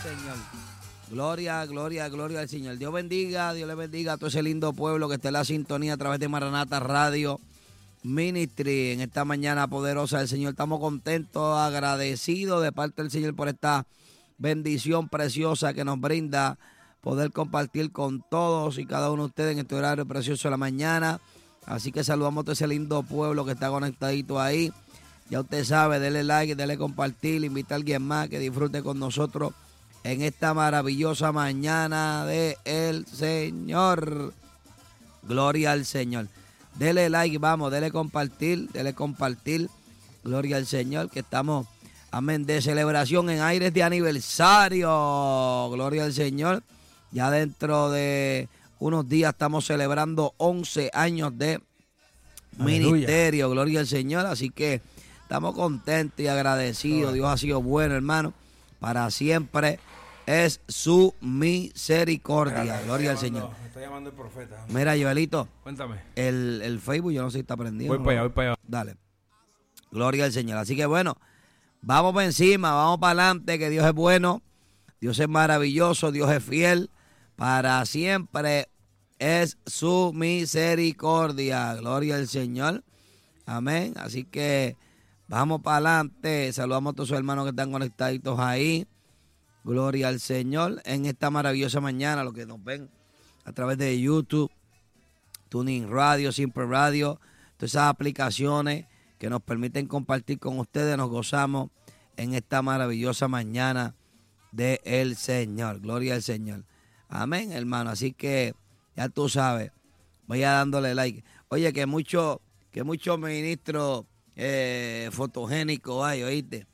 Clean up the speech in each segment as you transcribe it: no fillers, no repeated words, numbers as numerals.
Señor. Gloria, gloria, gloria al Señor. Dios le bendiga a todo ese lindo pueblo que está en la sintonía a través de Maranata Radio Ministry. En esta mañana poderosa del Señor estamos contentos, agradecidos de parte del Señor por esta bendición preciosa que nos brinda poder compartir con todos y cada uno de ustedes en este horario precioso de la mañana. Así que saludamos a todo ese lindo pueblo que está conectadito ahí. Ya usted sabe, dele like, dele compartir, invita a alguien más que disfrute con nosotros en esta maravillosa mañana de el Señor. Gloria al Señor. Dele like, vamos, dele compartir. Gloria al Señor, que estamos, amén, de celebración en aires de aniversario. Gloria al Señor. Ya dentro de unos días estamos celebrando 11 años de ministerio. Gloria al Señor. Así que estamos contentos y agradecidos. Dios ha sido bueno, hermano. Para siempre es su misericordia. Gloria al Señor. Me está llamando el profeta. Mira, Joelito. Cuéntame. El Facebook, yo no sé si está prendido. Voy para allá. Dale. Gloria al Señor. Así que bueno, vamos para encima, vamos para adelante, que Dios es bueno. Dios es maravilloso, Dios es fiel. Para siempre es su misericordia. Gloria al Señor. Amén. Así que vamos para adelante. Saludamos a todos los hermanos que están conectaditos ahí. Gloria al Señor. En esta maravillosa mañana, los que nos ven a través de YouTube, Tuning Radio, Simple Radio, todas esas aplicaciones que nos permiten compartir con ustedes, nos gozamos en esta maravillosa mañana de el Señor. Gloria al Señor. Amén, hermano. Así que ya tú sabes, vaya dándole like. Oye, que muchos ministros fotogénicos hay, ¿oíste?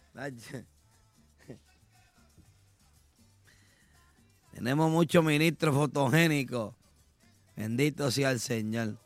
Tenemos muchos ministros fotogénicos. Bendito sea el Señor.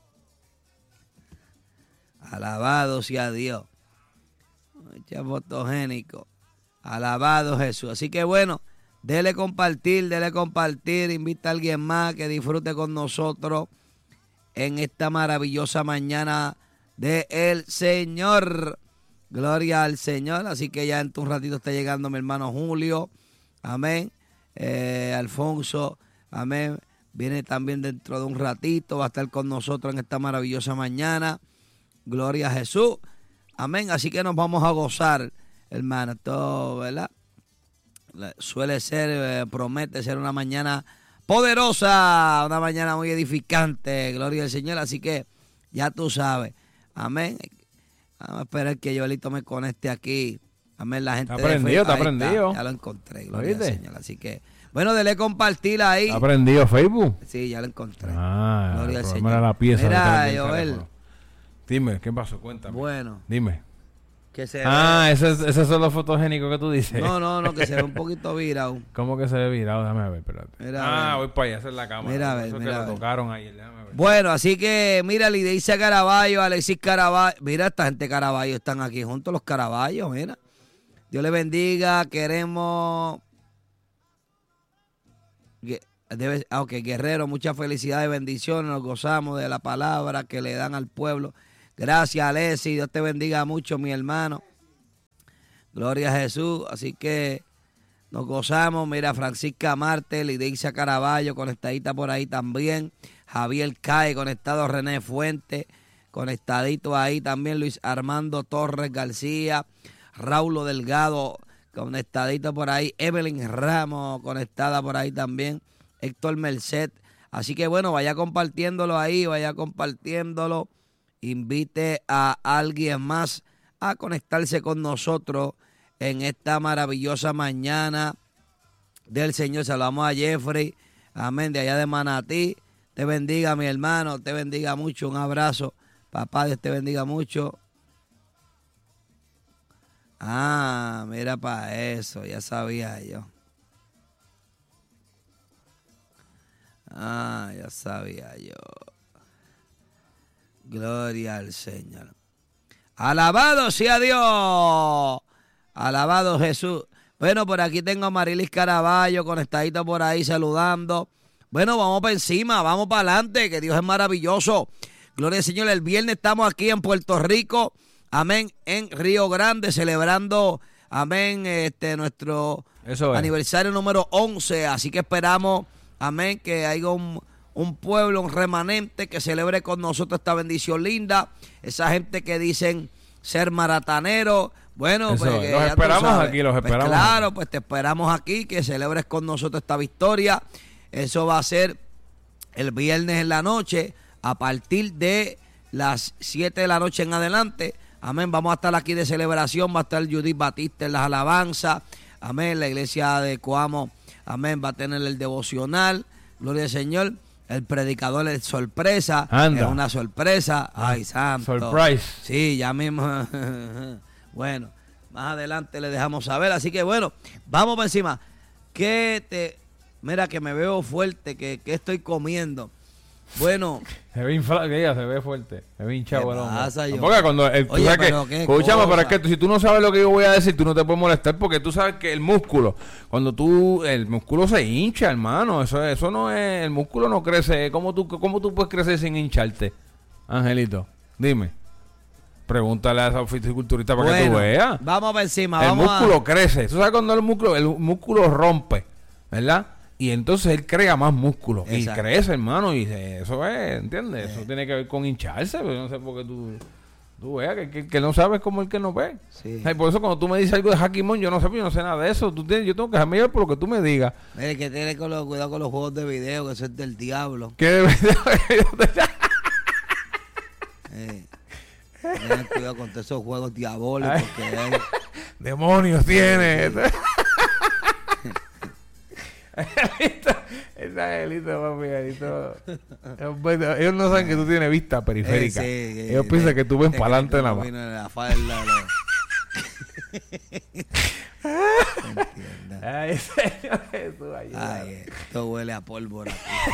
Alabado sea Dios. Muchos fotogénicos. Alabado Jesús. Así que bueno, dele compartir. Invita a alguien más que disfrute con nosotros en esta maravillosa mañana de el Señor. Gloria al Señor. Así que ya en un ratito está llegando mi hermano Julio. Amén. Alfonso. Amén. Viene también dentro de un ratito. Va a estar con nosotros en esta maravillosa mañana. Gloria a Jesús. Amén. Así que nos vamos a gozar, hermano. Todo, ¿verdad? Suele ser, promete ser una mañana poderosa, una mañana muy edificante. Gloria al Señor. Así que ya tú sabes. Amén. Vamos a esperar que Joelito me conecte aquí. Amén. La gente está prendido. Ya lo encontré. Gloria al Señor. Así que, bueno, dele compartir ahí. ¿Está prendido Facebook? Sí, ya lo encontré. Gloria al Señor. La pieza. Mira, Joel. Dime, ¿qué pasó? Cuéntame. Bueno. Dime. Que se esos son los fotogénicos que tú dices. No, que se ve un poquito virado. ¿Cómo que se ve virado? Déjame ver, espérate. Mira, voy para allá, esa es la cámara. Mira, eso que lo tocaron ayer, déjame ver. Bueno, así que, mira, Lideisa Caraballo, Alexis Caraballo. Mira, esta gente Caraballo están aquí juntos, los Caraballos, mira. Dios les bendiga, queremos... Guerrero, muchas felicidades, bendiciones, nos gozamos de la palabra que le dan al pueblo. Gracias, Alexis, Dios te bendiga mucho, mi hermano. Gloria a Jesús, así que nos gozamos. Mira, Francisca Marte, Lideisa Caraballo, conectadita por ahí también. Javier Cae, conectado, René Fuente, conectadito ahí también. Luis Armando Torres García, Raulo Delgado, conectadito por ahí. Evelyn Ramos, conectada por ahí también. Héctor Merced. Así que bueno, vaya compartiéndolo ahí, vaya compartiéndolo. Invite a alguien más a conectarse con nosotros en esta maravillosa mañana del Señor. Saludamos a Jeffrey, amén, de allá de Manatí. Te bendiga, mi hermano, te bendiga mucho. Un abrazo, papá, Dios te bendiga mucho. Mira para eso, ya sabía yo. Ya sabía yo. Gloria al Señor. Alabado sea Dios. Alabado Jesús. Bueno, por aquí tengo a Marilis Caraballo conectadita por ahí saludando. Bueno, vamos para encima, vamos para adelante, que Dios es maravilloso. Gloria al Señor. El viernes estamos aquí en Puerto Rico, amén, en Río Grande, celebrando, amén, nuestro Eso es. aniversario número 11, así que esperamos, amén, que haya un pueblo, un remanente que celebre con nosotros esta bendición linda, esa gente que dicen ser maratanero, bueno, Eso, pues los esperamos aquí, los esperamos. Pues claro, pues te esperamos aquí, que celebres con nosotros esta victoria. Eso va a ser el viernes en la noche, a partir de las 7 de la noche en adelante. Amén, vamos a estar aquí de celebración, va a estar Judith Batista en las alabanzas. Amén, la iglesia de Coamo, amén, va a tener el devocional, gloria al Señor. El predicador es sorpresa, Anda. es una sorpresa. Ay, santo. Surprise. Sí, ya mismo. Bueno, más adelante le dejamos saber. Así que bueno, vamos por encima. Mira que me veo fuerte, que estoy comiendo. Bueno. Se ve inflado, se ve fuerte. Se ve hinchado el hombre. pasa, yo? Porque cuando tú Oye, sabes pero que, qué escúchame, cosa. pero es que si tú no sabes lo que yo voy a decir, tú no te puedes molestar porque tú sabes que el músculo, el músculo se hincha, hermano. Eso no es, el músculo no crece. ¿Cómo tú puedes crecer sin hincharte? Angelito, dime. Pregúntale a esa fisiculturista para que tú veas. Vamos por encima. El vamos músculo crece. ¿Tú sabes cuando el músculo rompe? ¿Verdad? Y entonces él crea más músculo. Exacto. Y crece, hermano. Y eso es, ¿entiendes? Eso tiene que ver con hincharse. Pero yo no sé por qué tú veas que no sabes como el que no ve. Sí. Ay, por eso cuando tú me dices algo de Hakimon, yo no sé, yo no sé nada de eso. Yo tengo que dejarme llevar por lo que tú me digas. Mire, que tiene cuidado con los juegos de video, que eso es del diablo. Que de verdad. Ten cuidado con todos esos juegos diabólicos que Demonios tiene. Esa Angelito, papi, Angelito. Ellos no saben que tú tienes vista periférica. Ellos piensan que tú ves para adelante nada más. Ay, Señor Jesús, ayúdame. Ay, esto huele a pólvora.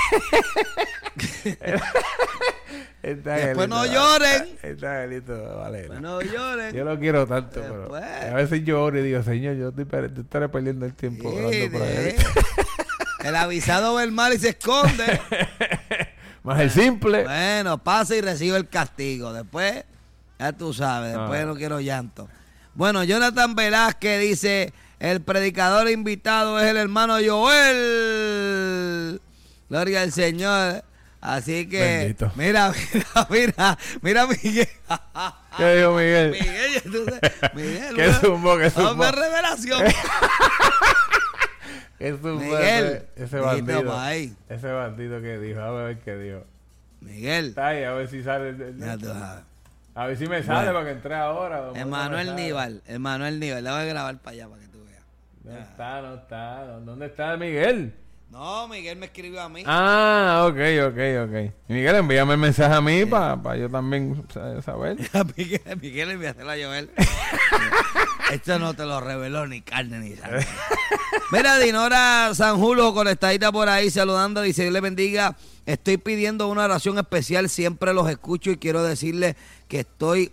Después no lloren. Está Angelito, vale. Después no lloren. Yo lo quiero tanto, pero Después. a veces lloro y digo, Señor, yo estaré perdiendo el tiempo orando por él. El avisado ve el mal y se esconde. Más el simple. Bueno, pasa y recibe el castigo. Después, ya tú sabes, después no quiero llanto. Bueno, Jonathan Velázquez dice, el predicador invitado es el hermano Joel. Gloria al Señor. Así que, bendito. mira, Miguel. ¿Qué dijo Miguel? Miguel, entonces, Miguel. ¿Qué zumbo? Hombre, revelación. Miguel, ese bandido. ahí. Ese bandido que dijo, a ver qué dijo. Miguel. Está ahí, a ver si sale. Ya tú sabes. A ver si me sale para que entre ahora. Emanuel Níbal, le voy a grabar para allá para que tú veas. No está. ¿Dónde está Miguel? No, Miguel me escribió a mí. Ah, ok. Miguel, envíame el mensaje a mí para yo también saber. Miguel envíaselo a Joel. Esto no te lo reveló ni carne ni sangre. Mira, Dinora Sanjulo conectadita por ahí saludando, dice, Dios le bendiga. Estoy pidiendo una oración especial, siempre los escucho y quiero decirles que estoy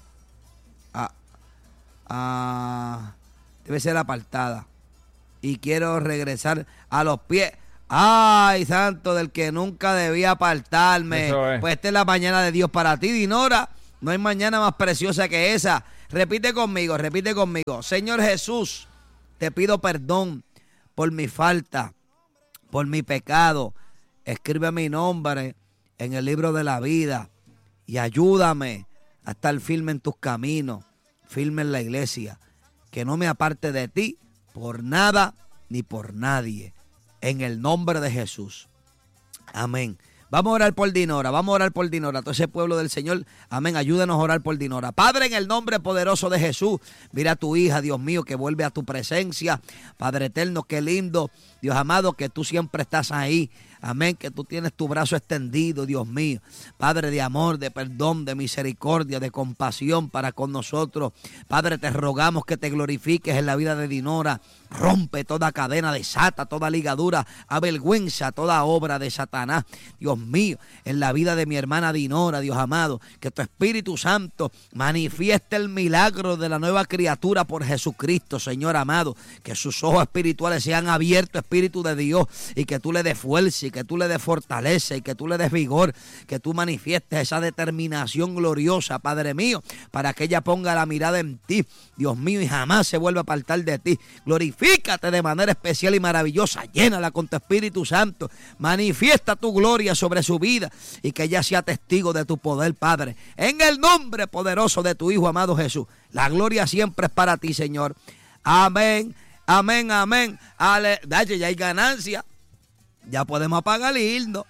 debe ser apartada y quiero regresar a los pies. Ay, santo, del que nunca debía apartarme. Pues esta es la mañana de Dios para ti, Dinora. No hay mañana más preciosa que esa. Repite conmigo. Señor Jesús, te pido perdón por mi falta, por mi pecado. Escribe mi nombre en el libro de la vida y ayúdame a estar firme en tus caminos, firme en la iglesia, que no me aparte de ti por nada ni por nadie, en el nombre de Jesús. Amén. Vamos a orar por Dinora, todo ese pueblo del Señor. Amén, ayúdanos a orar por Dinora. Padre, en el nombre poderoso de Jesús, mira a tu hija, Dios mío, que vuelve a tu presencia. Padre eterno, qué lindo, Dios amado, que tú siempre estás ahí. Amén, que tú tienes tu brazo extendido, Dios mío. Padre de amor, de perdón, de misericordia, de compasión para con nosotros. Padre, te rogamos que te glorifiques en la vida de Dinora. Rompe toda cadena, desata toda ligadura, avergüenza toda obra de Satanás. Dios mío, en la vida de mi hermana Dinora, Dios amado, que tu Espíritu Santo manifieste el milagro de la nueva criatura por Jesucristo, Señor amado. Que sus ojos espirituales sean abiertos, Espíritu de Dios, y que tú le des fuerza y que tú le des fortaleza y que tú le des vigor, que tú manifiestes esa determinación gloriosa, Padre mío, para que ella ponga la mirada en ti, Dios mío, y jamás se vuelva a apartar de ti. Glorifícate de manera especial y maravillosa, llénala con tu Espíritu Santo, manifiesta tu gloria sobre su vida y que ella sea testigo de tu poder, Padre, en el nombre poderoso de tu Hijo amado Jesús. La gloria siempre es para ti, Señor. Amén, amén, amén. Dache, ya hay ganancia. Ya podemos apagar el himno.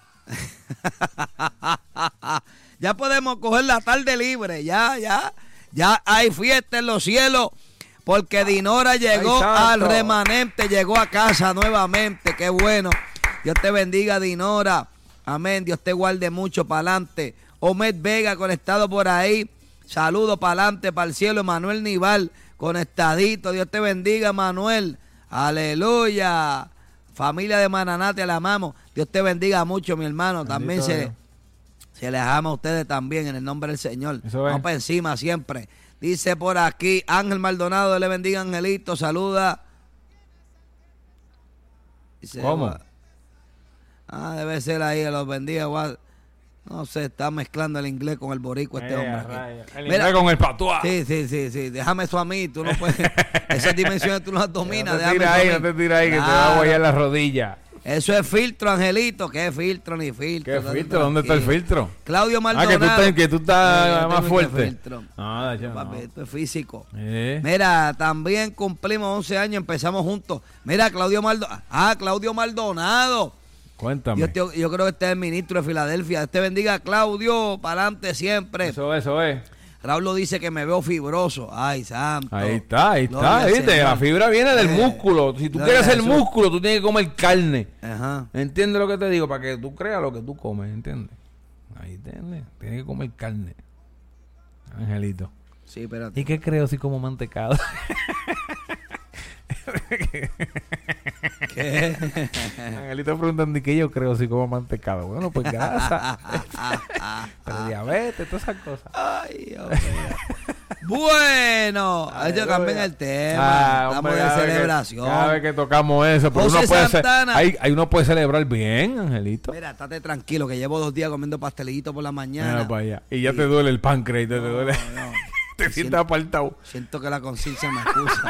Ya podemos coger la tarde libre. Ya hay fiesta en los cielos. Porque Dinora llegó al remanente, llegó a casa nuevamente. Qué bueno. Dios te bendiga, Dinora. Amén. Dios te guarde mucho para adelante. Omed Vega conectado por ahí. Saludos para adelante, para el cielo. Manuel Nival conectadito. Dios te bendiga, Manuel. Aleluya. Familia de Maraná, te la amamos. Dios te bendiga mucho, mi hermano. También se les ama a ustedes también en el nombre del Señor. Vamos para encima siempre. Dice por aquí Ángel Maldonado, Dios le bendiga, Angelito. Saluda. Dice, ¿cómo? Debe ser ahí, los bendiga. No sé, está mezclando el inglés con el boricua este hombre aquí. El inglés con el patuá. Sí. Déjame eso a mí. Tú no puedes. Esas dimensiones tú no las dominas. No te tira ahí, que te va a guayar la rodilla. Eso es filtro, Angelito. ¿Qué filtro ni filtro? ¿Qué filtro? ¿Dónde está el filtro? Claudio Maldonado. Que tú estás más fuerte. Papi, esto es físico. Mira, también cumplimos 11 años, empezamos juntos. Mira, Claudio Maldonado. Cuéntame. Yo creo que este es el ministro de Filadelfia. Dios te bendiga, Claudio, para adelante siempre. Eso es. Raúl lo dice que me veo fibroso. Ay, santo. Ahí está. ¿Viste? La fibra viene del músculo. Si tú quieres el músculo, tú tienes que comer carne. Ajá. ¿Entiendes lo que te digo? Para que tú creas lo que tú comes, ¿entiendes? Ahí tienes que comer carne. Angelito. Sí, pero... ¿Y qué creo si como mantecado? ¿Qué? Angelito preguntando qué yo creo si como mantecado. Bueno, pues grasa. Pero diabetes, todas esas cosas. Ay, Dios mío. Bueno, yo cambié el tema. Estamos de celebración. Cada vez que tocamos eso, pero uno puede celebrar bien, Angelito. Mira, estate tranquilo, que llevo 2 días comiendo pastelito por la mañana. Para allá. Y ya te duele el páncreas, te duele. No. Te sientes apartado. Siento que la conciencia me acusa.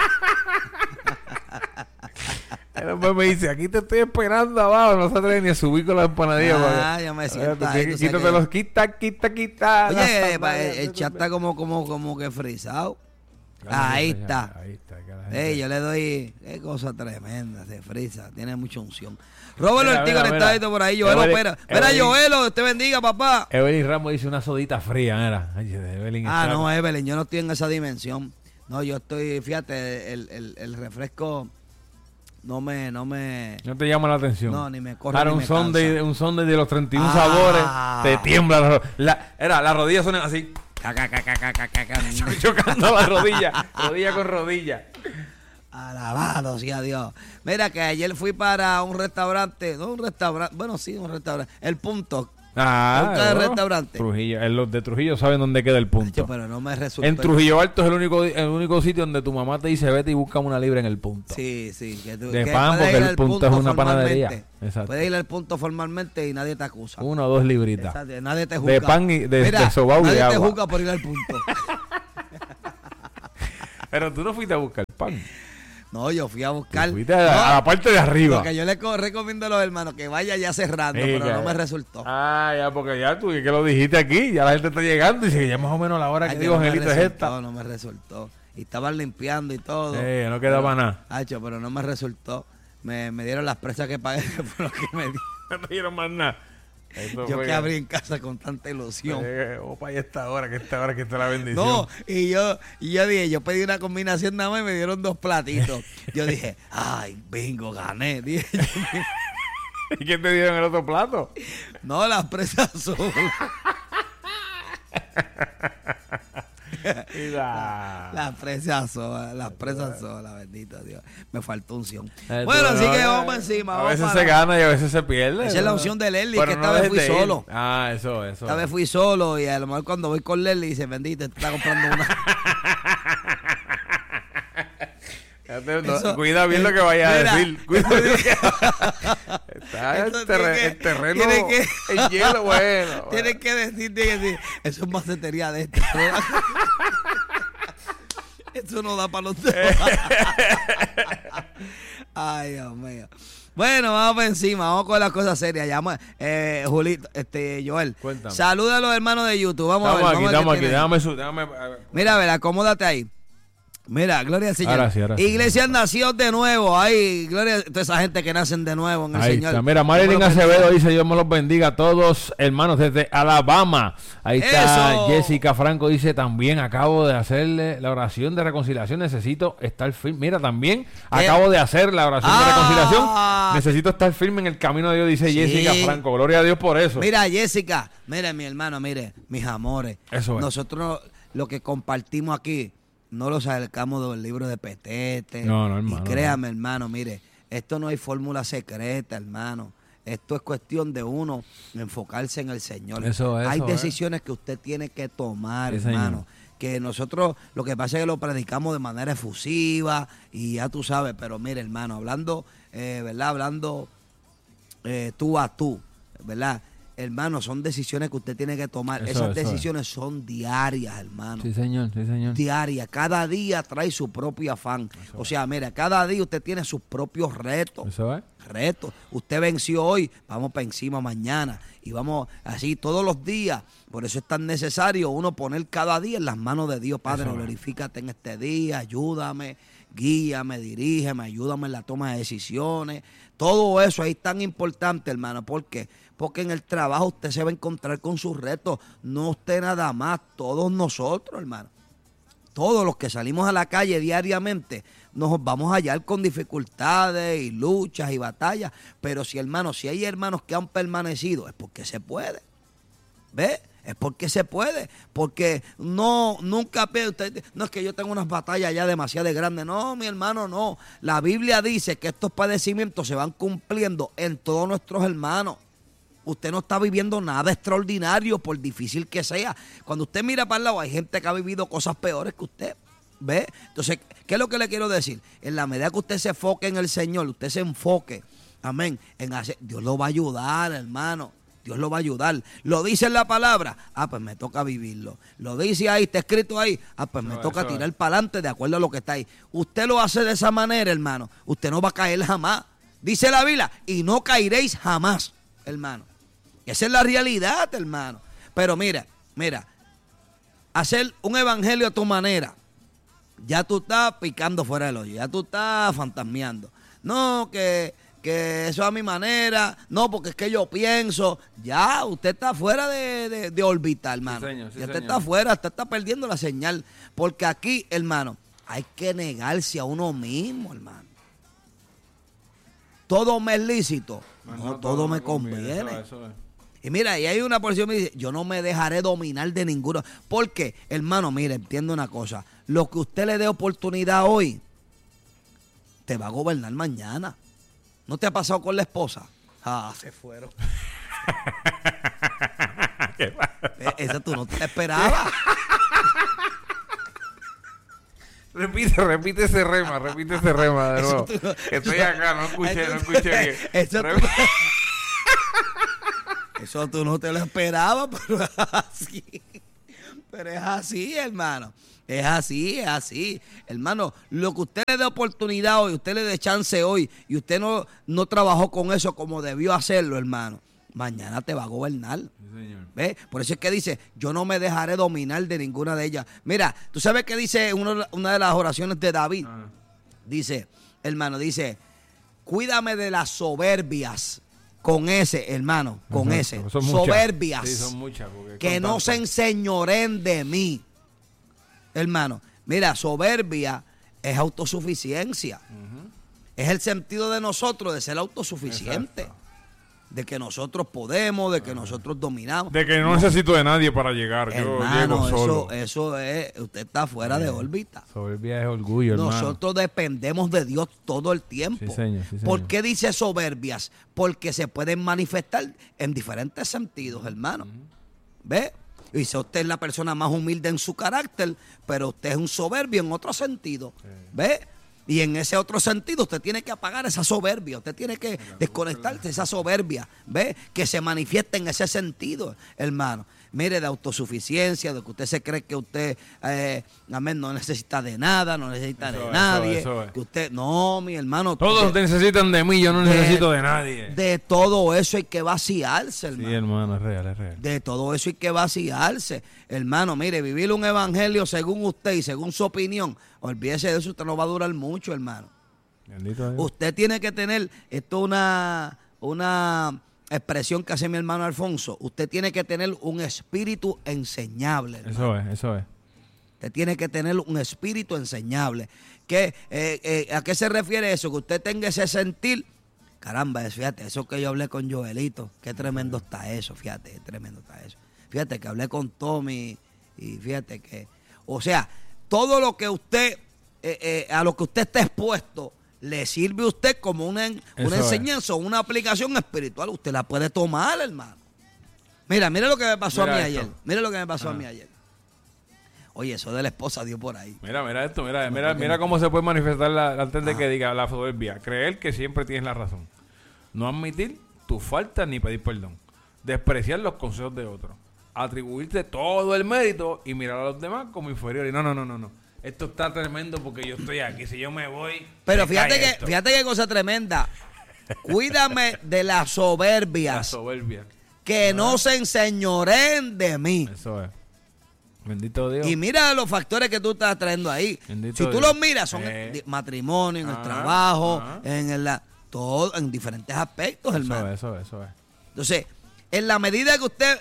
Después me dice, aquí te estoy esperando abajo, no se atreve ni a subir con la empanadilla. Ya me siento ahí. Quita. Oye, el chat está como que frisado. Ahí está. Yo le doy, qué cosa tremenda, se frisa, tiene mucha unción. Róbalo el tigre está por ahí, Joelo, espera, Joelo, te bendiga, papá. Evelyn Ramos dice una sodita fría, era. No, Evelyn, yo no estoy en esa dimensión. No, yo estoy, fíjate, el refresco no te llama la atención. No, ni me corre. Ahora un sonde de los 31 sabores, te tiembla la rodilla suena así. Chocando la rodilla con rodilla. Alabado sea Dios. Mira que ayer fui para un restaurante, un restaurante, El Punto. El restaurante. Trujillo, los de Trujillo saben dónde queda el punto. Pero no me resultó. En Trujillo Alto es el único sitio donde tu mamá te dice vete y busca una libra en el punto. Sí. De pan, porque el punto es una panadería. Exacto. Puedes ir al punto formalmente y nadie te acusa. 1 o 2 libritas. Exacto. Nadie te juzga. De pan y de sobao y de agua. Nadie te juzga por ir al punto. Pero tú no fuiste a buscar pan. No, yo fui a buscar. Fuiste a la parte de arriba. Porque yo le recomiendo a los hermanos que vaya ya cerrando, pero no me resultó. Ya, porque ya tú que lo dijiste aquí, ya la gente está llegando y dice que ya más o menos la hora que digo, Angelito, es esta. No me resultó. Y estaban limpiando y todo. No quedaba nada. Pero no me resultó. Me dieron las presas que pagué, que fue lo que me dieron. No te dieron más nada. Yo que abrí en casa con tanta ilusión. Opa, y esta hora que está la bendición. No, y yo dije, yo pedí una combinación nada más y me dieron 2 platitos. Yo dije, ay, bingo, gané. Dije, ¿y qué te dieron el otro plato? No, las presas azules. Las presas solas, bendito Dios. Me faltó unción. Bueno, así que vamos encima. A veces se gana y a veces se pierde. Esa es la unción de Leslie, que esta vez fui solo. Eso. Esta vez fui solo y a lo mejor cuando voy con Leslie dice, bendito, te está comprando una. Cuida bien lo que vayas a decir. El terreno, el hielo, bueno. Tienes que decir, eso es macetería de esta. Eso no da para los dos. Ay, Dios mío. Bueno, vamos por encima, vamos con las cosas serias. Llama, Julito, Joel. Cuéntame. Saluda a los hermanos de YouTube. Vamos Estamos aquí. Déjame. Mira, a ver, acomódate ahí. Mira, gloria al Señor. Ahora sí. Iglesia nació de nuevo. Ay, gloria a toda esa gente que nacen de nuevo en el Ahí Señor. está. Mira, Marilyn Acevedo dice: Dios me los bendiga a todos, hermanos, desde Alabama. Ahí está. ¡Eso! Jessica Franco dice: también acabo de hacerle la oración de reconciliación. Necesito estar firme. Mira, también acabo de hacer la oración de reconciliación. Necesito estar firme en el camino de Dios, dice Jessica Franco. Gloria a Dios por eso. Mira, Jessica, mire, mi hermano, mire, mis amores. Eso es. Nosotros lo que compartimos aquí no lo sacamos del libro de Petete. No, hermano. Y créame, hermano, mire, esto no hay fórmula secreta, hermano. Esto es cuestión de uno enfocarse en el Señor. Hay decisiones que usted tiene que tomar, sí, hermano. Señor. Que nosotros, lo que pasa es que lo predicamos de manera efusiva y ya tú sabes, pero mire, hermano, hablando, ¿verdad? Hablando tú a tú, ¿verdad? Hermano, son decisiones que usted tiene que tomar. Esas decisiones son diarias, hermano. Sí, señor. Diarias. Cada día trae su propio afán. O sea, mira, cada día usted tiene sus propios retos. Eso es. Retos. Usted venció hoy, vamos para encima mañana. Y vamos así todos los días. Por eso es tan necesario uno poner cada día en las manos de Dios. Padre, glorifícate en este día, ayúdame, guíame, dirígeme, ayúdame en la toma de decisiones. Todo eso es tan importante, hermano. ¿Por qué? Porque en el trabajo usted se va a encontrar con sus retos. No usted nada más, todos nosotros, hermano. Todos los que salimos a la calle diariamente nos vamos a hallar con dificultades y luchas y batallas. Pero si hay hermanos que han permanecido, es porque se puede. ¿Ve? Es porque se puede. Porque nunca usted, no es que yo tengo unas batallas ya demasiado grandes. No, mi hermano, no. La Biblia dice que estos padecimientos se van cumpliendo en todos nuestros hermanos. Usted no está viviendo nada extraordinario, por difícil que sea. Cuando usted mira para el lado, hay gente que ha vivido cosas peores que usted. ¿Ve? Entonces, ¿qué es lo que le quiero decir? En la medida que usted se enfoque en el Señor, usted se enfoque, amén, en hacer, Dios lo va a ayudar, hermano. Dios lo va a ayudar. Lo dice en la palabra, pues me toca vivirlo. Lo dice ahí, está escrito ahí, pues me toca tirar para adelante de acuerdo a lo que está ahí. Usted lo hace de esa manera, hermano. Usted no va a caer jamás. Dice la Biblia, y no caeréis jamás, hermano. Esa es la realidad, hermano. Pero mira, hacer un evangelio a tu manera, ya tú estás picando fuera del hoyo, ya tú estás fantasmeando. No, que eso es a mi manera, no, porque es que yo pienso. Ya, usted está fuera de órbita, hermano. Sí, señor, sí, ya usted está fuera, usted está perdiendo la señal. Porque aquí, hermano, hay que negarse a uno mismo, hermano. Todo me es lícito, no todo me conviene. Eso es. Y mira, y hay una porción que dice, yo no me dejaré dominar de ninguno. Porque, hermano, mire, entiendo una cosa. Lo que usted le dé oportunidad hoy, te va a gobernar mañana. ¿No te ha pasado con la esposa? Se fueron. Esa tú no te la esperabas. Repite ese rema de nuevo. Estoy acá, no escuché. Eso tú no te lo esperabas, pero es así. Pero es así, hermano. Es así. Hermano, lo que usted le dé oportunidad hoy, usted le dé chance hoy, y usted no trabajó con eso como debió hacerlo, hermano, mañana te va a gobernar. Sí, señor. ¿Ves? Por eso es que dice, yo no me dejaré dominar de ninguna de ellas. Mira, ¿tú sabes qué dice una de las oraciones de David? Dice, hermano, cuídame de las soberbias. Con ese, hermano, con ese. Soberbias. Sí, son muchas. Que no se enseñoren de mí. Hermano, mira, soberbia es autosuficiencia. Es el sentido de nosotros de ser autosuficiente. Exacto. De que nosotros podemos, de que nosotros dominamos. De que no necesito de nadie para llegar. Hermano, yo llego solo. Eso es, usted está fuera de órbita. Soberbia es orgullo, hermano. Nosotros dependemos de Dios todo el tiempo. Sí, señor. ¿Por qué dice soberbias? Porque se pueden manifestar en diferentes sentidos, hermano. ¿Ve? Y si usted es la persona más humilde en su carácter, pero usted es un soberbio en otro sentido. ¿Ve? Y en ese otro sentido, usted tiene que apagar esa soberbia, usted tiene que desconectarse de esa soberbia, ¿ve? Que se manifiesta en ese sentido, hermano. Mire, de autosuficiencia, de que usted se cree que usted, amén, no necesita de nada, no necesita de nadie. Eso es. Que usted, no, mi hermano. Todos necesitan de mí, yo no necesito de nadie. De todo eso hay que vaciarse, hermano. Sí, hermano, es real, es real. De todo eso hay que vaciarse. Hermano, mire, vivir un evangelio según usted y según su opinión, olvídese de eso, usted no va a durar mucho, hermano. Bendito Dios. Usted tiene que tener, esto una expresión que hace mi hermano Alfonso, usted tiene que tener un espíritu enseñable, hermano. Eso es. Usted tiene que tener un espíritu enseñable. ¿A qué se refiere eso? Que usted tenga ese sentir. Caramba, fíjate, eso que yo hablé con Joelito, qué tremendo está eso, fíjate, qué tremendo está eso. Fíjate que hablé con Tommy y fíjate que, o sea, todo lo que usted, a lo que usted está expuesto, le sirve a usted como una enseñanza o una aplicación espiritual. Usted la puede tomar, hermano. Mira lo que me pasó a mí ayer. Mira lo que me pasó a mí ayer. Oye, eso de la esposa dio por ahí. Mira esto, mira cómo se puede manifestar antes de que diga la soberbia. Creer que siempre tienes la razón. No admitir tus faltas ni pedir perdón. Despreciar los consejos de otros. Atribuirte todo el mérito y mirar a los demás como inferiores. No. Esto está tremendo porque yo estoy aquí. Si yo me voy... Pero fíjate qué cosa tremenda. Cuídame de la soberbia. La soberbia. Que no se enseñoreen de mí. Eso es. Bendito Dios. Y mira los factores que tú estás trayendo ahí. Bendito si tú Dios. Los miras, son el matrimonio, en el trabajo, todo, en diferentes aspectos, hermano. Eso es. Entonces, en la medida que usted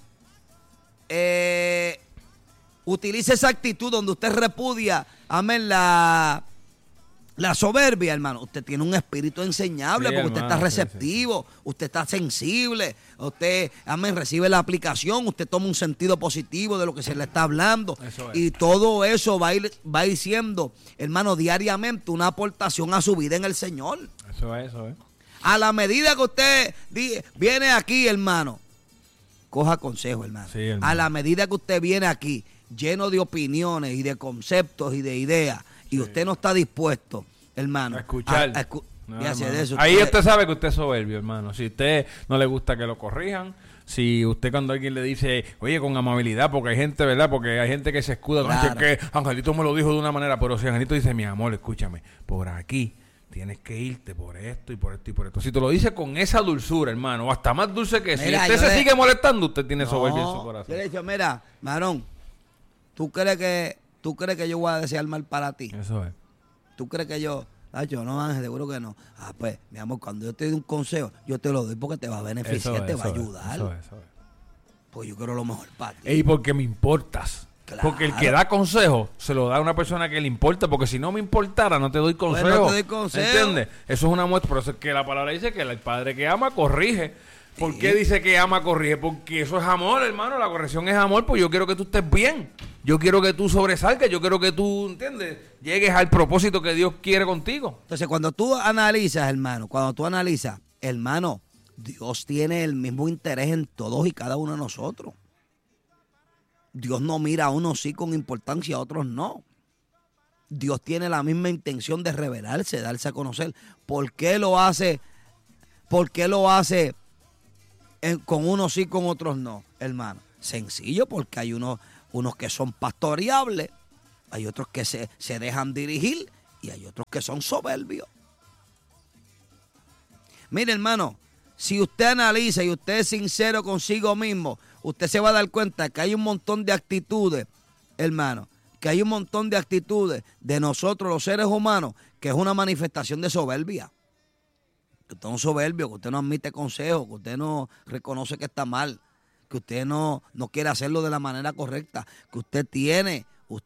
utilice esa actitud donde usted repudia, amén, la soberbia, hermano, usted tiene un espíritu enseñable, porque usted está receptivo, usted está sensible, usted, amén, recibe la aplicación, usted toma un sentido positivo de lo que se le está hablando. Y todo eso va a ir siendo, hermano, diariamente una aportación a su vida en el Señor. Eso es. A la medida que usted viene aquí, hermano, coja consejo, hermano. Sí, hermano. A la medida que usted viene aquí, lleno de opiniones y de conceptos y de ideas, y usted no está dispuesto, hermano, a escuchar. De eso, ahí usted sabe que usted es soberbio, hermano. Si a usted no le gusta que lo corrijan, si usted cuando alguien le dice, oye, con amabilidad, porque hay gente, ¿verdad? Porque hay gente que se escuda, claro, que Angelito me lo dijo de una manera, pero si Angelito dice, mi amor, escúchame, por aquí tienes que irte por esto y por esto y por esto. Si te lo dice con esa dulzura, hermano, o hasta más dulce que si usted se sigue molestando, usted tiene soberbia en su corazón. Yo le he dicho, mira, Marón, ¿tú crees que yo voy a desear mal para ti? Eso es. ¿Tú crees que yo no, Ángel, seguro que no? Pues, mi amor, cuando yo te doy un consejo, yo te lo doy porque te va a beneficiar, te va a ayudar. Eso es. Pues yo quiero lo mejor para ti. Y porque me importas. Claro. Porque el que da consejo se lo da a una persona que le importa, porque si no me importara no te doy consejo. Pues no te doy consejo. ¿Entiendes? Eso es una muestra, por eso es que la palabra dice que el padre que ama corrige. ¿Por qué dice que ama corrige? Porque eso es amor, hermano, la corrección es amor, pues yo quiero que tú estés bien. Yo quiero que tú sobresalgas, yo quiero que tú, ¿entiendes? Llegues al propósito que Dios quiere contigo. Entonces, cuando tú analizas, hermano, Dios tiene el mismo interés en todos y cada uno de nosotros. Dios no mira a unos sí con importancia, a otros no. Dios tiene la misma intención de revelarse, de darse a conocer. ¿Por qué lo hace? Con unos sí, con otros no, hermano? Sencillo, porque hay unos que son pastoreables, hay otros que se dejan dirigir y hay otros que son soberbios. Mire, hermano, si usted analiza y usted es sincero consigo mismo, usted se va a dar cuenta que hay un montón de actitudes, hermano, que hay un montón de actitudes de nosotros los seres humanos que es una manifestación de soberbia. Que usted es un soberbio, que usted no admite consejos, que usted no reconoce que está mal, que usted no quiere hacerlo de la manera correcta, que usted tiene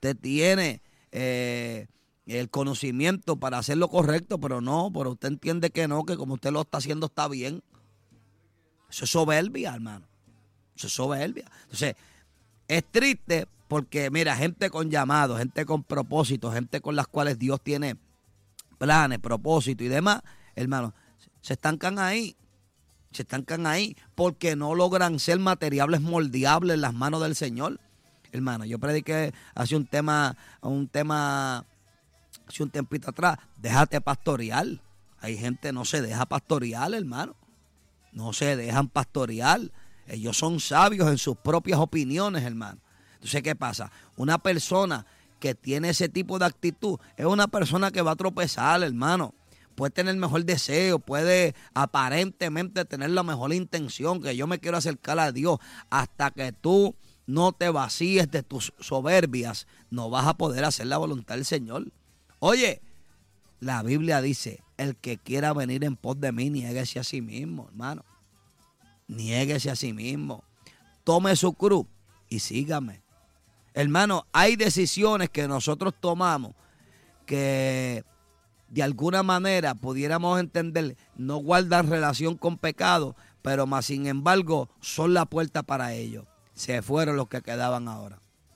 el conocimiento para hacerlo correcto, pero usted entiende que no, que como usted lo está haciendo está bien. Eso es soberbia, hermano. Eso es soberbia. Entonces, es triste porque, mira, gente con llamado, gente con propósito, gente con las cuales Dios tiene planes, propósitos y demás, hermano, se estancan ahí porque no logran ser materiales moldeables en las manos del Señor. Hermano, yo prediqué hace un tema hace un tiempito atrás, déjate pastorear. Hay gente no se deja pastorear, hermano. No se dejan pastorear. Ellos son sabios en sus propias opiniones, hermano. Entonces, ¿qué pasa? Una persona que tiene ese tipo de actitud es una persona que va a tropezar, hermano. Puede tener el mejor deseo, puede aparentemente tener la mejor intención, que yo me quiero acercar a Dios. Hasta que tú no te vacíes de tus soberbias, no vas a poder hacer la voluntad del Señor. Oye, la Biblia dice, el que quiera venir en pos de mí, niéguese a sí mismo, hermano. Niéguese a sí mismo. Tome su cruz y sígame. Hermano, hay decisiones que nosotros tomamos que de alguna manera pudiéramos entender no guardan relación con pecado, pero más sin embargo son la puerta para ellos. Se fueron los que quedaban ahora.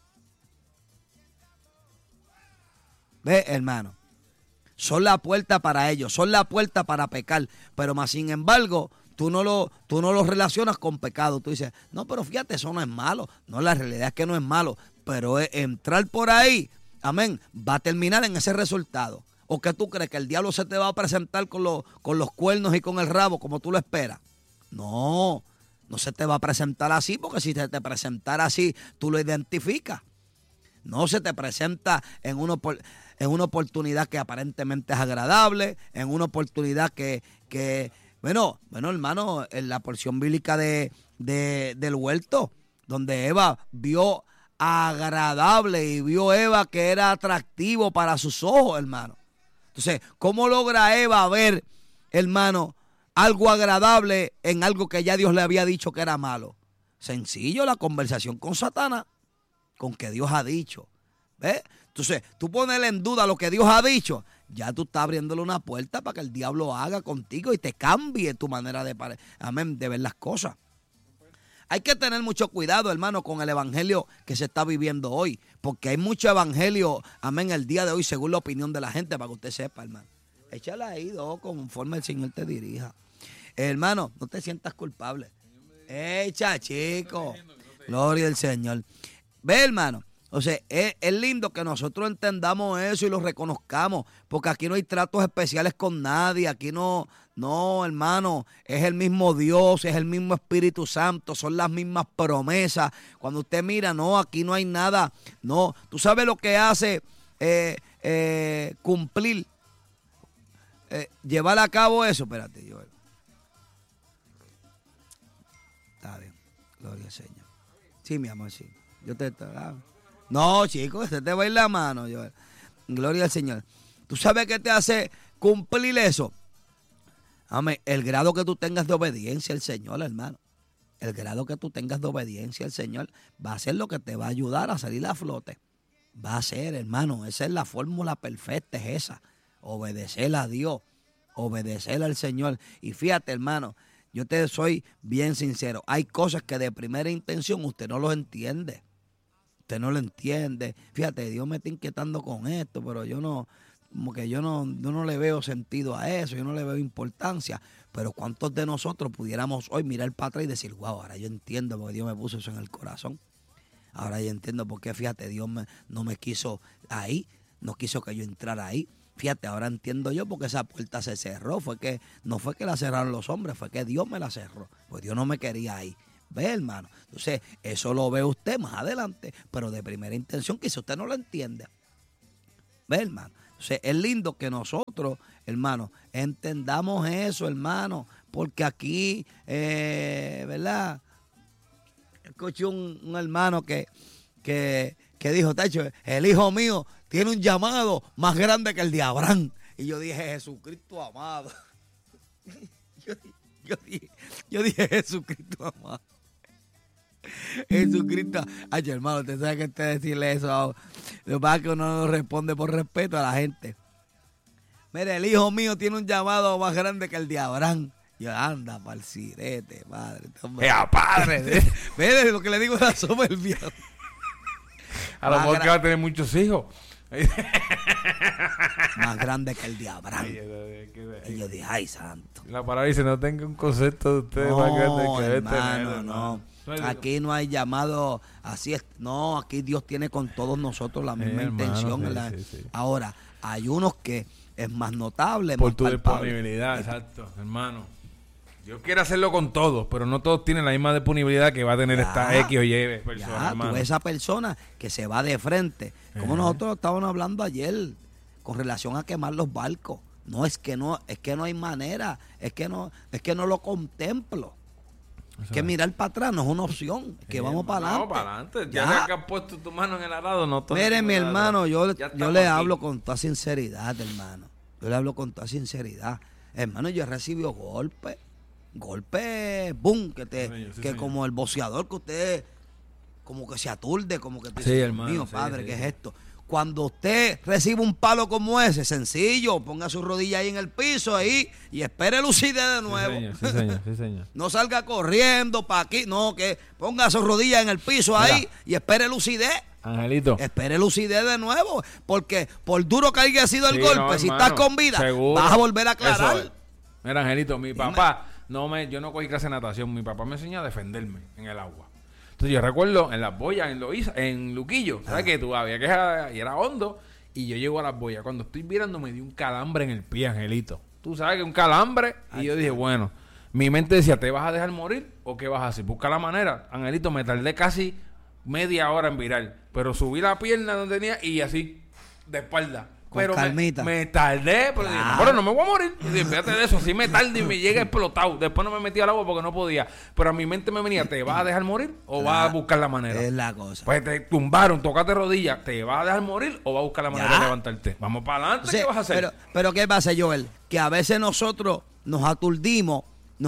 ¿Ve, hermano? Son la puerta para ellos, son la puerta para pecar, pero más sin embargo tú no lo relacionas con pecado. Tú dices, no, pero fíjate, eso no es malo. No, la realidad es que no es malo, pero entrar por ahí, amén, va a terminar en ese resultado. ¿O qué tú crees? ¿Que el diablo se te va a presentar con los cuernos y con el rabo como tú lo esperas? No se te va a presentar así, porque si se te presentara así, tú lo identificas. No se te presenta en una oportunidad que aparentemente es agradable, en una oportunidad que bueno, hermano, en la porción bíblica del huerto, donde Eva vio agradable y vio Eva que era atractivo para sus ojos, hermano. Entonces, ¿cómo logra Eva ver, hermano, algo agradable en algo que ya Dios le había dicho que era malo? Sencillo, la conversación con Satanás, con que Dios ha dicho. ¿Ves? Entonces, tú ponerle en duda lo que Dios ha dicho, ya tú estás abriéndole una puerta para que el diablo haga contigo y te cambie tu manera de ver las cosas. Hay que tener mucho cuidado, hermano, con el evangelio que se está viviendo hoy, porque hay mucho evangelio, amén, el día de hoy, según la opinión de la gente, para que usted sepa, hermano. Échala ahí, conforme el Señor te dirija. Hermano, no te sientas culpable. Echa, chico. Gloria al Señor. Ve, hermano. O sea, es lindo que nosotros entendamos eso y lo reconozcamos, porque aquí no hay tratos especiales con nadie, aquí no, hermano, es el mismo Dios, es el mismo Espíritu Santo, son las mismas promesas. Cuando usted mira, no, aquí no hay nada, no, tú sabes lo que hace cumplir, llevar a cabo eso. Espérate, Joel. Está bien, gloria al Señor. Sí, mi amor, sí. Yo te No, chicos, se te va a ir la mano, Joel. Gloria al Señor. ¿Tú sabes qué te hace cumplir eso? Amén. El grado que tú tengas de obediencia al Señor, hermano. El grado que tú tengas de obediencia al Señor va a ser lo que te va a ayudar a salir a flote. Va a ser, hermano, esa es la fórmula perfecta, es esa. Obedecer a Dios, obedecer al Señor. Y fíjate, hermano, yo te soy bien sincero. Hay cosas que de primera intención usted no los entiende. Usted no lo entiende. Fíjate, Dios me está inquietando con esto, pero yo no le veo sentido a eso, yo no le veo importancia. Pero ¿cuántos de nosotros pudiéramos hoy mirar para atrás y decir, wow, ahora yo entiendo porque Dios me puso eso en el corazón? Ahora yo entiendo por qué, fíjate, Dios no me quiso ahí, no quiso que yo entrara ahí. Fíjate, ahora entiendo yo porque esa puerta se cerró. No fue que la cerraron los hombres, fue que Dios me la cerró. Pues Dios no me quería ahí. ¿Ve, hermano? Entonces, eso lo ve usted más adelante, pero de primera intención, quizá usted no lo entiende. ¿Ve, hermano? Entonces, es lindo que nosotros, hermano, entendamos eso, hermano, porque aquí, ¿verdad? Escuché un hermano que dijo, tacho, el hijo mío tiene un llamado más grande que el de Abraham. Y yo dije, Jesucristo amado. Yo dije, Jesucristo amado. Jesucristo. Ay, hermano, usted sabe que usted decirle eso. Lo que pasa es que uno no responde por respeto a la gente. Mire, el hijo mío tiene un llamado más grande que el de Abraham. Yo, anda, pa'l sirete, padre. ¡Ea, padre! Mire, lo que le digo es la soberbia. A lo mejor que va a tener muchos hijos. Más grande que el de Abraham. Y yo dije, ay, santo. La palabra dice, no tenga un concepto de ustedes más grande que hermano, no. Aquí no hay llamado así. No, aquí Dios tiene con todos nosotros la misma intención. Sí. Ahora, Hay unos que es más notable, Por más tu palpable. disponibilidad, exacto, hermano. Dios quiere hacerlo con todos, pero no todos tienen la misma disponibilidad que va a tener esta X o Y persona, Ya, hermano. tú ves esa persona que se va de frente. Como nosotros estábamos hablando ayer con relación a quemar los barcos. No, es que no hay manera. Es que no lo contemplo. Eso Que es. mirar para atrás no es una opción. Que vamos para adelante. Vamos para adelante. Ya que has puesto tu mano en el arado, no todo. Mire, mi hermano, yo Ya le estamos aquí. hablo con toda sinceridad, hermano. Yo le hablo con toda sinceridad. Hermano, yo he recibido golpes. Golpes, boom, Sí, señor. como el boceador que usted como que se aturde, como que te Sí, dice, hermano, mío, sí, padre, sí, ¿qué sí. es esto? Cuando usted recibe un palo como ese, sencillo, ponga su rodilla ahí en el piso ahí y espere lucidez de nuevo. Sí, señor, sí, señor. No salga corriendo para aquí, no, que ponga su rodilla en el piso ahí Mira. y espere lucidez. Angelito. Espere lucidez de nuevo, porque por duro que haya sido el Sí, golpe, no, si hermano, estás con vida, seguro. vas a volver a aclarar. Eso es. Mira, Angelito, mi papá, yo no cogí clase de natación, mi papá me enseñó a defenderme en el agua. Entonces yo recuerdo en las boyas, en Luquillo, ¿sabes qué? Tú había que y era hondo, y yo llego a las boyas. Cuando estoy mirando me dio un calambre en el pie, Angelito. Tú sabes que un calambre, y yo dije, bueno, mi mente decía, ¿te vas a dejar morir o qué vas a hacer? Busca la manera. Angelito, me tardé casi media hora en virar, pero subí la pierna donde tenía y así, de espalda. Con Pero calmita. me tardé, pero dije, Claro. bueno, no me voy a morir. Y dije, fíjate de eso, si me tardé y me llega explotado. Después no me metí al agua porque no podía. Pero a mi mente me venía, ¿te vas a dejar morir o vas a buscar la manera? Es la cosa. Pues te tumbaron, tocaste rodillas, ¿te vas a dejar morir o vas a buscar la manera Ya. de levantarte? Vamos para adelante, Sí, ¿qué vas a hacer? pero ¿qué pasa, Joel? Que a veces nosotros nos aturdimos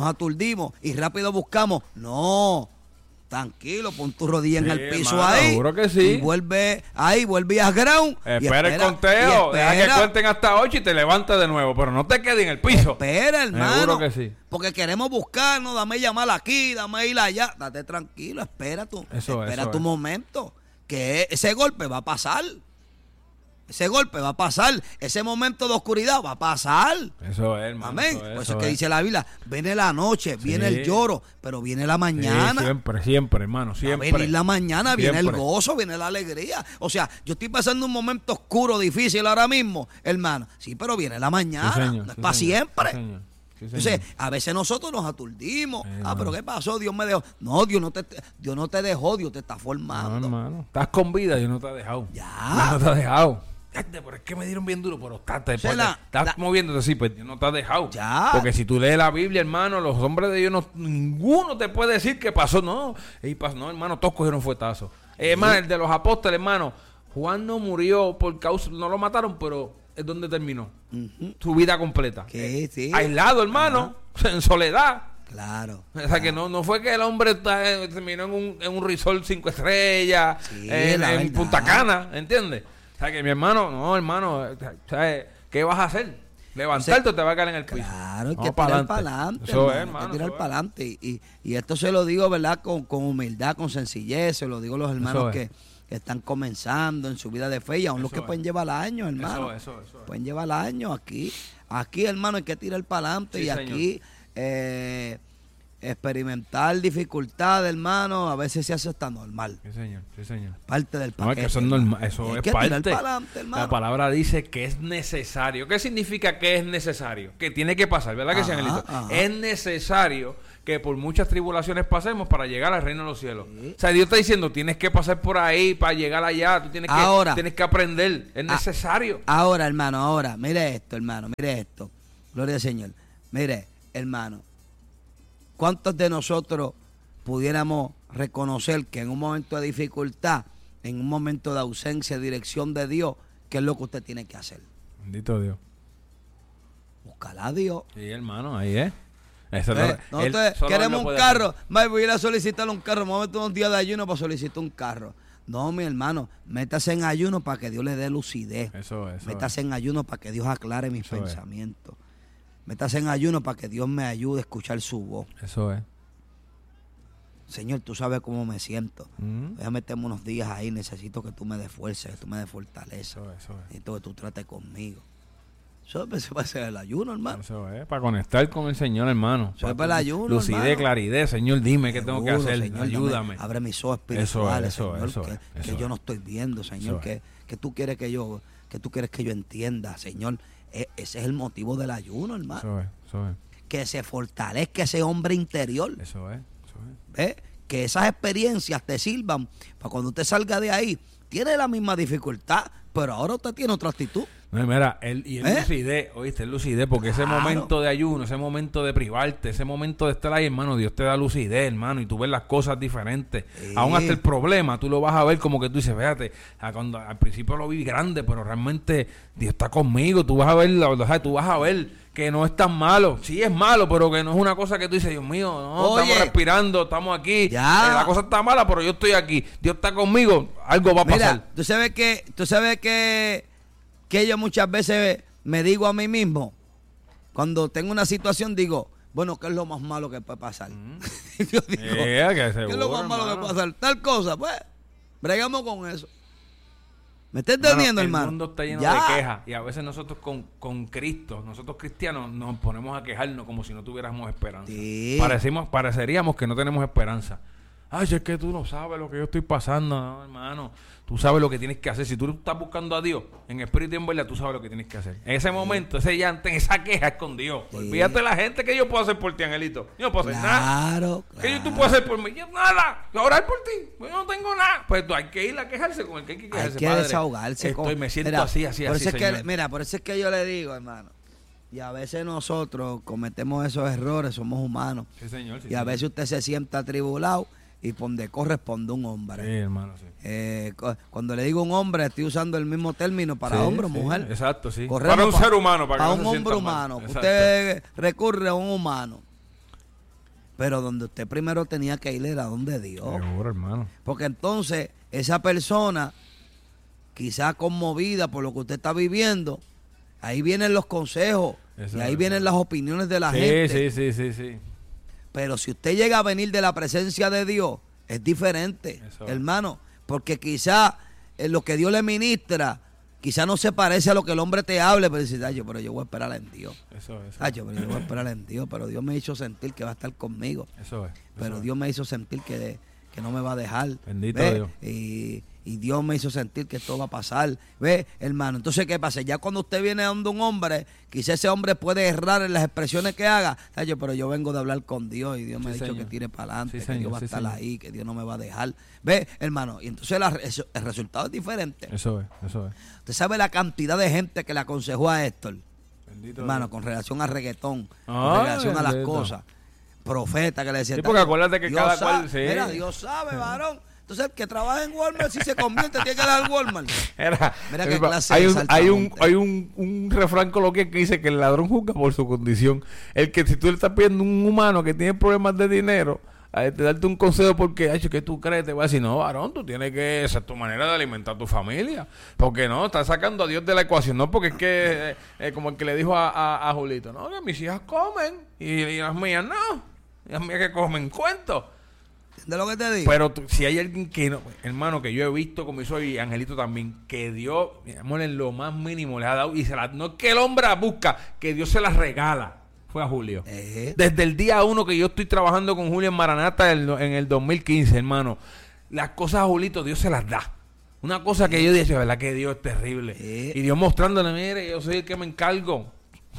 y rápido buscamos. No, tranquilo, pon tu rodilla en Sí, el piso hermano, ahí. seguro que sí. Y vuelve a ground. y Espera el conteo, y deja que espera. cuenten hasta 8 y te levantas de nuevo, pero no te quedes en el piso. Espera, hermano. Seguro que sí. Porque queremos buscarnos, dame llamar aquí, dame ir allá. Date tranquilo, espera Eso tu es. momento. Que ese golpe va a pasar. Ese golpe va a pasar. Ese momento de oscuridad va a pasar. Eso es, hermano. Amén. Por eso es que dice la Biblia, viene la noche, viene el lloro, pero viene la mañana. Siempre, hermano, Va a siempre. venir la mañana, viene el Siempre. gozo, viene la alegría. O sea, yo estoy pasando un momento oscuro, difícil ahora mismo, hermano. Sí, pero viene la mañana. Sí, señor, no es sí, para señor, siempre. sí, señor, sí, Entonces, señor. a veces nosotros nos aturdimos. hermano. Pero ¿qué pasó? Dios me dejó. No, Dios no te dejó, Dios te está No, formando. hermano. Estás con vida y no te ha dejado. Ya. No te ha dejado. Pero es que me dieron bien duro, pero estás moviéndote así, pues Dios no te ha dejado. Ya. Porque si tú lees la Biblia, hermano, los hombres de Dios, ninguno te puede decir que pasó. No, no, hermano, todos cogieron fuetazos. Hermano, el de los apóstoles, hermano, Juan no murió por causa, no lo mataron, pero es donde terminó. Su vida completa. Sí. Aislado, hermano, en soledad. Claro. O sea, que no fue que el hombre terminó en un resort 5 estrellas, Sí, en la verdad. Punta Cana, ¿entiendes? O sea, que mi hermano, ¿sabes? ¿Qué vas a hacer? ¿Levantarte o te va a caer en el piso? Claro, hay que Vamos tirar para adelante. Eso es, Hay hermano. que tirar eso es. para adelante. Y esto se lo digo, ¿verdad? Con humildad, con sencillez. Se lo digo a los hermanos Eso es. que están comenzando en su vida de fe y aún los Eso que es. pueden llevar años, hermano. Eso es. Pueden llevar años aquí. Aquí, hermano, hay que tirar para adelante. Sí, Y señor. aquí experimentar dificultades, hermano, a veces se hace hasta normal. Sí, señor. Parte del No, paquete. es que eso es normal, eso Hay es que tirar parte. para adelante, hermano. La palabra dice que es necesario. ¿Qué significa que es necesario? Que tiene que pasar, ¿verdad que sí, Ajá, Angelito? ajá. Es necesario que por muchas tribulaciones pasemos para llegar al reino de los cielos. O sea, Dios está diciendo, tienes que pasar por ahí para llegar allá, tú tienes que aprender, es necesario. Ahora, hermano, mire esto, hermano, mire esto. Gloria al Señor. Mire, hermano, ¿cuántos de nosotros pudiéramos reconocer que en un momento de dificultad, en un momento de ausencia de dirección de Dios, qué es lo que usted tiene que hacer? Bendito Dios. Buscar a Dios. Sí, hermano, ahí es. Eso es lo- No él- te- solo él queremos lo un puede carro, hacer. voy a ir a solicitar un carro, me voy a meter unos días de ayuno para solicitar un carro. No, mi hermano, métase en ayuno para que Dios le dé lucidez. Eso. Métase en ayuno para que Dios aclare mis Eso es. pensamientos. Métase en ayuno para que Dios me ayude a escuchar su voz. Eso es. Señor, tú sabes cómo me siento. Mm. Voy a meterme unos días ahí. Necesito que tú me des fuerza, que tú me des fortaleza. Eso es. Necesito que tú trates conmigo. Eso va a ser el ayuno, hermano. Eso es, para conectar con el Señor, hermano. Eso es para el ayuno, Lucidez, hermano. claridad. Señor, dime qué tengo que Seguro, hacer. Señor, Ayúdame. abre mis ojos espirituales, Eso Señor, es, que eso yo es. no estoy viendo, Señor. Eso es. Que tú quieres que yo ¿Qué tú quieres que yo entienda, Señor? Ese es el motivo del ayuno, hermano. Eso es. Que se fortalezca ese hombre interior. Eso es. ¿Ves? Que esas experiencias te sirvan para cuando usted salga de ahí. Tiene la misma dificultad, pero ahora usted tiene otra actitud. No, mira, él lucidez, oíste, él lucidez, porque ese momento de ayuno, ese momento de privarte, ese momento de estar ahí, hermano, Dios te da lucidez, hermano, y tú ves las cosas diferentes. Aún hasta el problema, tú lo vas a ver como que tú dices, fíjate, cuando al principio lo vi grande, pero realmente Dios está conmigo, tú vas a ver, tú vas a ver que no es tan malo. Sí es malo, pero que no es una cosa que tú dices, Dios mío, no, estamos respirando, estamos aquí, la cosa está mala, pero yo estoy aquí, Dios está conmigo, algo va a pasar. Mira, tú sabes que yo muchas veces me digo a mí mismo, cuando tengo una situación, digo, bueno, ¿qué es lo más malo que puede pasar? Yo digo, ¿qué es lo más malo que puede pasar? Tal cosa, pues, bregamos con eso. ¿Me estás entendiendo, hermano? El mundo está lleno de quejas, y a veces nosotros con Cristo, nosotros cristianos, nos ponemos a quejarnos como si no tuviéramos esperanza. Sí. Pareceríamos que no tenemos esperanza. Ay, es que tú no sabes lo que yo estoy pasando, no, hermano. Tú sabes lo que tienes que hacer. Si tú estás buscando a Dios en espíritu y en verdad, tú sabes lo que tienes que hacer. En ese momento, ese llanto, esa queja es con Dios. Sí. Olvídate de la gente que yo puedo hacer por ti, Angelito. Yo no puedo hacer nada. Claro. ¿Qué tú puedes hacer por mí? Yo nada. Orar por ti. Yo no tengo nada. Pues tú hay que ir a quejarse con el que hay que quejarse. Hay que desahogarse. Me siento así, por eso es que yo le digo, hermano. Y a veces nosotros cometemos esos errores, somos humanos. Sí, señor. Sí, y a veces usted se sienta atribulado y donde corresponde un hombre. Sí, hermano, sí. Cuando le digo un hombre, estoy usando el mismo término para hombre o mujer. Exacto, sí. Para un ser humano, para un hombre humano. Usted recurre a un humano. Pero donde usted primero tenía que ir era donde Dios. Seguro, hermano. Porque entonces esa persona, quizás conmovida por lo que usted está viviendo, ahí vienen los consejos. Exacto. Y ahí vienen las opiniones de la gente. Sí. Pero si usted llega a venir de la presencia de Dios, es diferente, hermano. Porque quizá lo que Dios le ministra, quizá no se parece a lo que el hombre te hable, pero dice, pero yo voy a esperar en Dios. Pero yo voy a esperar en Dios, pero Dios me hizo sentir que va a estar conmigo. Pero Dios me hizo sentir que no me va a dejar. Bendito Dios. Y Dios me hizo sentir que esto va a pasar. ¿Ve, hermano? Entonces, ¿qué pasa? Ya cuando usted viene donde un hombre, quizá ese hombre puede errar en las expresiones que haga. Pero yo vengo de hablar con Dios y Dios me ha dicho que tire para adelante, que Dios va a estar ahí, que Dios no me va a dejar. ¿Ve, hermano? Y entonces el resultado es diferente. Eso es. Usted sabe la cantidad de gente que le aconsejó a Héctor. Bendito hermano, Dios. Con relación al reggaetón, con relación a las cosas. Profeta que le decía. Sí, porque acuérdate que Dios cada sabe, cual... Sí. Mira, Dios sabe, varón. Entonces, el que trabaja en Walmart, si se convierte, tiene que dar al Walmart. Mira qué clase hay un refrán coloquial que dice que el ladrón juzga por su condición. El que si tú le estás pidiendo un humano que tiene problemas de dinero, te darte un consejo porque, ¿qué tú crees? Te va a decir, no, varón, tú tienes que... Esa es tu manera de alimentar a tu familia. Porque no, estás sacando a Dios de la ecuación. No, porque es que, como el que le dijo a Julito, no, que mis hijas comen y las mías no. Las mías que comen, cuento. De lo que te digo. Pero si hay alguien que no, hermano, que yo he visto como hizo y Angelito también, que Dios, amor, en lo más mínimo les ha dado, y no es que el hombre la busca, que Dios se las regala, fue a Julio. Desde el día 1 que yo estoy trabajando con Julio en Maranata en el 2015, hermano, las cosas a Julito Dios se las da. Una cosa que yo dije, ¿verdad? Que Dios es terrible. Y Dios mostrándole, mire, yo soy el que me encargo.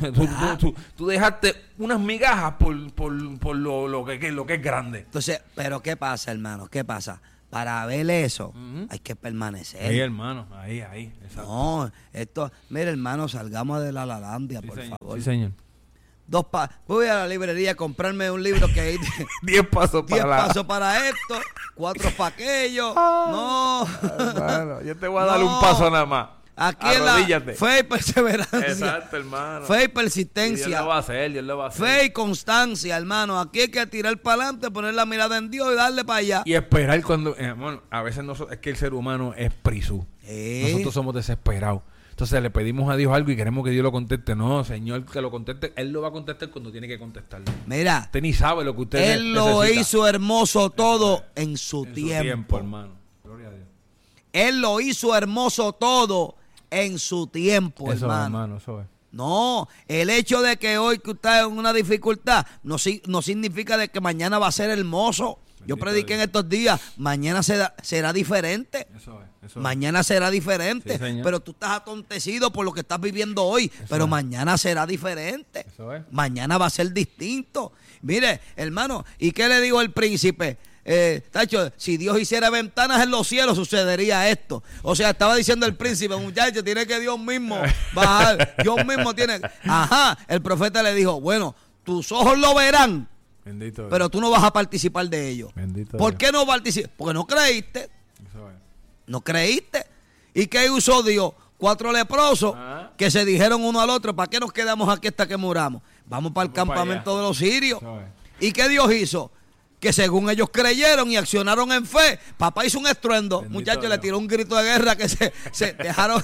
Tú dejaste unas migajas por lo que es grande. Entonces, pero ¿qué pasa, hermano? ¿Qué pasa? Para ver eso, hay que permanecer. Sí, hermano, ahí, exacto. No, mire, hermano, salgamos de la Lalandia, por favor. Sí, señor. Voy a la librería a comprarme un libro que hay 10 pasos para esto, 4 para aquello. No. Hermano, yo te voy a dar un paso nada más. Aquí en la fe y perseverancia. Exacto, hermano. Fe y persistencia. Y Dios lo va a hacer, Dios lo va a hacer. Fe y constancia, hermano. Aquí hay que tirar para adelante, poner la mirada en Dios y darle para allá. Y esperar cuando... bueno, a veces es que el ser humano es prisú. Nosotros somos desesperados. Entonces le pedimos a Dios algo y queremos que Dios lo conteste. No, Señor, que lo conteste. Él lo va a contestar cuando tiene que contestarlo. Mira. Usted ni sabe lo que usted necesita. Él lo hizo hermoso todo en su tiempo, hermano. Gloria a Dios. Él lo hizo hermoso todo en su tiempo, eso, hermano. Eso es. No, el hecho de que hoy que usted está en una dificultad no significa de que mañana va a ser hermoso. Yo prediqué en estos días, mañana será diferente. Mañana será diferente. Sí, pero tú estás atontecido por lo que estás viviendo hoy. Pero mañana será diferente. Mañana va a ser distinto. Mire, hermano, ¿y qué le digo al príncipe? Tacho, si Dios hiciera ventanas en los cielos, sucedería esto. O sea, estaba diciendo el príncipe, muchacho, tiene que Dios mismo bajar. Dios mismo tiene. Ajá, el profeta le dijo, bueno, tus ojos lo verán. Bendito pero tú no vas a participar de ello. ¿Por qué no participas? Porque no creíste. No creíste. ¿Y qué usó Dios? 4 leprosos que se dijeron uno al otro, ¿para qué nos quedamos aquí hasta que muramos? Vamos para el campamento de los sirios. ¿Y qué Dios hizo? Que según ellos creyeron y accionaron en fe, papá hizo un estruendo. Muchachos, le tiró un grito de guerra que se dejaron...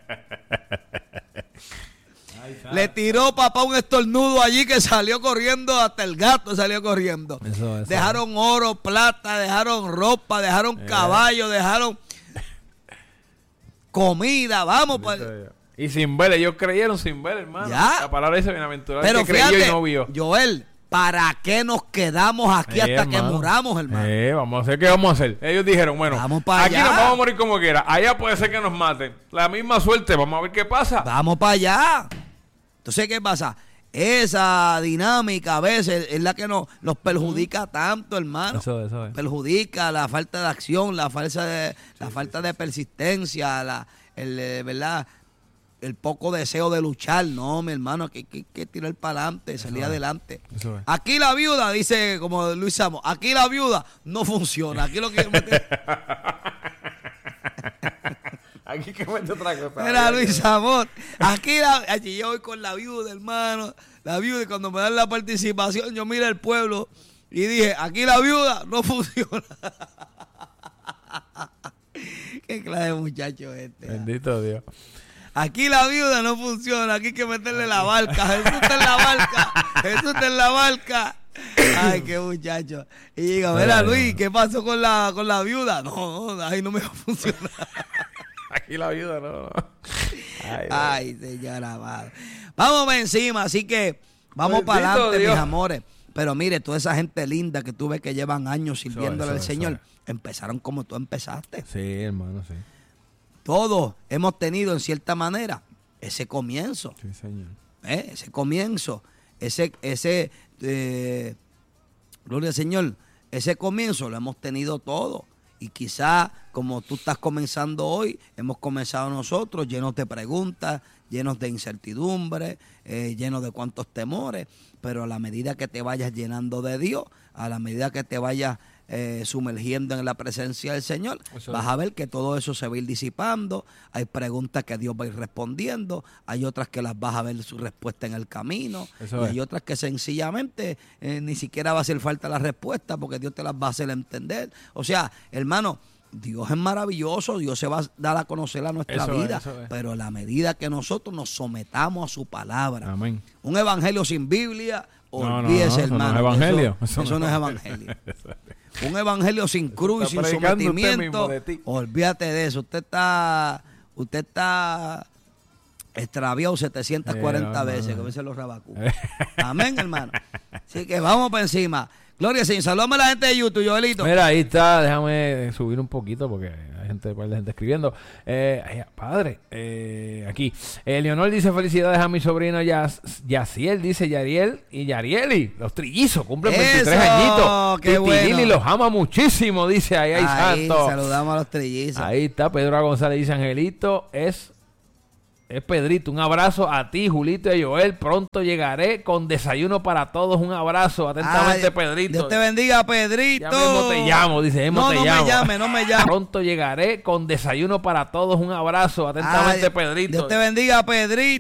Le tiró papá un estornudo allí que salió corriendo, hasta el gato salió corriendo. Eso. Dejaron oro, plata, dejaron ropa, dejaron caballo, dejaron comida, vamos. Y sin ver, ellos creyeron sin ver, hermano. ¿Ya? La palabra dice bienaventurado pero el que creyó y no vio. Joel, ¿para qué nos quedamos aquí hasta que muramos, hermano? Vamos a hacer, ¿qué vamos a hacer? Ellos dijeron, bueno, vamos para aquí allá. Nos vamos a morir como quiera. Allá puede ser que nos maten. La misma suerte, vamos a ver qué pasa. Vamos para allá. Entonces, ¿qué pasa? Esa dinámica a veces es la que nos perjudica tanto, hermano. Eso es. Perjudica la falta de acción, la falta de persistencia, ¿verdad? El poco deseo de luchar. No, mi hermano, hay que tirar para adelante, salir adelante. Aquí la viuda, dice como Luis Samo, aquí la viuda no funciona. Aquí lo que Aquí que mete otra cosa. Mira, Luis Amor, aquí yo voy con la viuda, hermano. La viuda, y cuando me dan la participación, yo miro al pueblo y dije, aquí la viuda no funciona. Qué clase de muchacho este. Bendito Dios. Aquí la viuda no funciona, aquí hay que meterle la barca. Jesús está en la barca. Jesús está en la barca. Ay, qué muchacho. Y digo, mira, Luis, ¿qué pasó con la viuda? No, ahí no me va a funcionar. Aquí la viuda, no. Ay, señor amado. Vamos para encima, así que vamos para adelante, mis amores. Pero mire, toda esa gente linda que tú ves que llevan años sirviéndole al Señor, empezaron como tú empezaste. Sí, hermano, sí. Todos hemos tenido, en cierta manera, ese comienzo. Sí, señor. Ese comienzo, gloria al Señor, ese comienzo lo hemos tenido todos. Y quizá, como tú estás comenzando hoy, hemos comenzado nosotros llenos de preguntas, llenos de incertidumbre, llenos de cuantos temores. Pero a la medida que te vayas llenando de Dios, a la medida que te vayas sumergiendo en la presencia del Señor, vas a ver que todo eso se va a ir disipando. Hay preguntas que Dios va a ir respondiendo, hay otras que las vas a ver su respuesta en el camino, y hay otras que sencillamente ni siquiera va a hacer falta la respuesta porque Dios te las va a hacer entender. O sea, hermano, Dios es maravilloso, Dios se va a dar a conocer a nuestra vida, pero a la medida que nosotros nos sometamos a su palabra. Amén. Un evangelio sin Biblia, olvídese, hermano. No es evangelio. Eso no es evangelio. Un evangelio sin cruz y sin sometimiento, olvídate de eso. Usted está extraviado 740 veces, como dicen los rabacú. Amén, hermano. Así que vamos para encima. Gloria al Señor. Saludame a la gente de YouTube, Joelito. Mira, ahí está. Déjame subir un poquito porque hay par de gente escribiendo. Padre, aquí. Leonor dice, felicidades a mi sobrino Yaciel, dice Yariel y Yarieli. Los trillizos cumplen 23 añitos. Qué bueno. Y los ama muchísimo, dice ahí santo. Saludamos a los trillizos. Ahí está. Pedro González dice, Angelito, es Pedrito, un abrazo a ti, Julito y Joel. Pronto llegaré con desayuno para todos. Un abrazo. Atentamente, Pedrito. Dios te bendiga, Pedrito. Ya mismo te llamo, dice. No me llame. Pronto llegaré con desayuno para todos. Un abrazo. Atentamente, Pedrito. Dios te bendiga, Pedrito.